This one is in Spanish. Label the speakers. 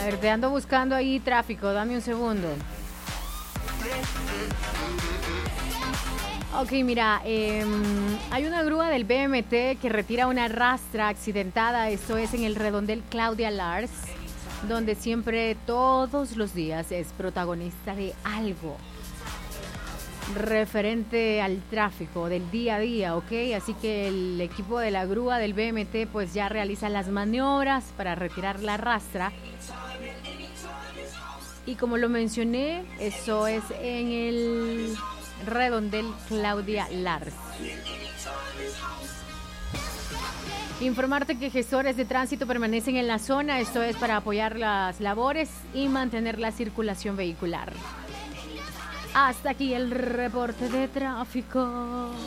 Speaker 1: A ver, te ando buscando ahí tráfico, dame un segundo. Ok, mira, hay una grúa del BMT que retira una rastra accidentada, esto es en el redondel Claudia Lars, donde siempre, todos los días, es protagonista de algo referente al tráfico del día a día, ¿ok? Así que el equipo de la grúa del BMT pues ya realiza las maniobras para retirar la rastra. Y como lo mencioné, eso es en el redondel Claudia Lars. Informarte que gestores de tránsito permanecen en la zona, esto es para apoyar las labores y mantener la circulación vehicular. Hasta aquí el reporte de tráfico.